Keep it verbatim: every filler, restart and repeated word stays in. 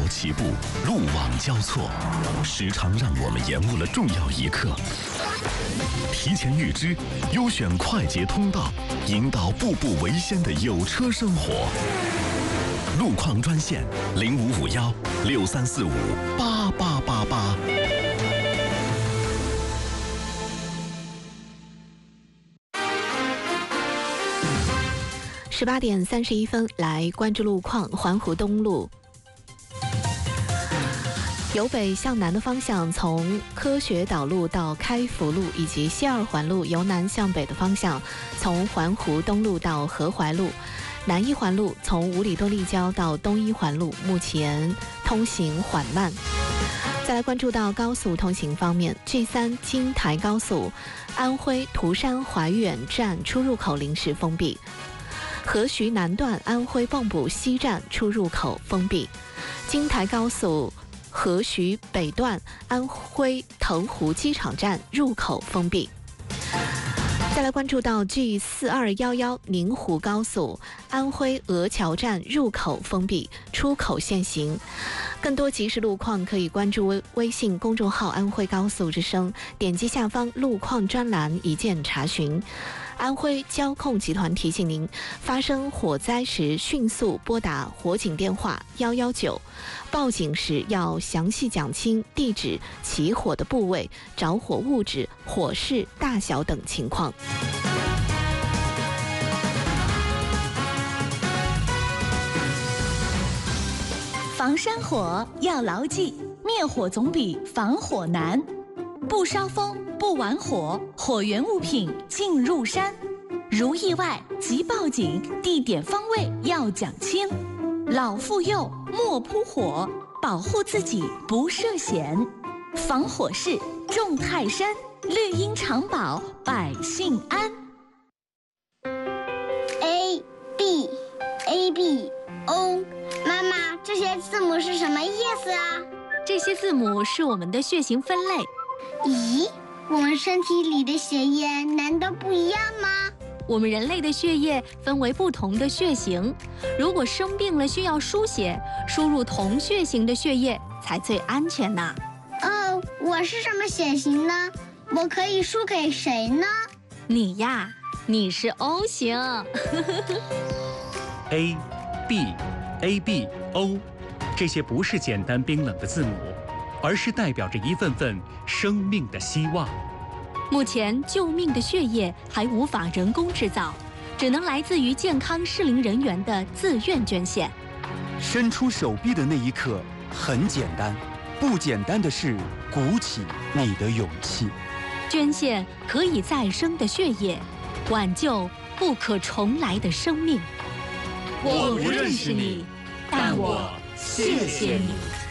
起步，路网交错，时常让我们延误了重要一刻。提前预知，优选快捷通道，引导步步为先的有车生活。路况专线零五五幺六三四五八八八八。 十八点三十一分，来关注路况。环湖东路由北向南的方向，从科学岛路到开福路，以及西二环路由南向北的方向，从环湖东路到和怀路。南一环路从五里多立交到东一环路，目前通行缓慢。再来关注到高速通行方面 ，G 三 京台高速安徽涂山怀远站出入口临时封闭，河徐南段安徽蚌埠西站出入口封闭，京台高速河徐北段安徽腾湖机场站入口封闭。再来关注到 G 四二一一宁湖高速安徽鹅桥站入口封闭，出口限行。更多即时路况可以关注微微信公众号安徽高速之声，点击下方路况专栏一键查询。安徽交控集团提醒您，发生火灾时迅速拨打火警电话一一九，报警时要详细讲清地址、起火的部位、着火物质、火势大小等情况。 防山火要牢记，灭火总比防火难。不烧风，不玩火，火源物品进入山。如意外即报警，地点方位要讲清。老妇幼莫扑火，保护自己不涉险。防火势重泰山，绿荫长保百姓安。 A B A B O， 妈妈，这些字母是什么意思啊？ 这些字母是我们的血型分类。 咦，我们身体里的血液难道不一样吗？ 我们人类的血液分为不同的血型，如果生病了需要输血，输入同血型的血液才最安全呢。 哦，我是什么血型呢？我可以输给谁呢？ 你呀，你是 O 型。 A B A B O， 这些不是简单冰冷的字母，而是代表着一份份生命的希望。 目前救命的血液还无法人工制造，只能来自于健康适龄人员的自愿捐献。 伸出手臂的那一刻很简单，不简单的是鼓起你的勇气。 捐献可以再生的血液，挽救不可重来的生命。 我不认识你，但我谢谢你。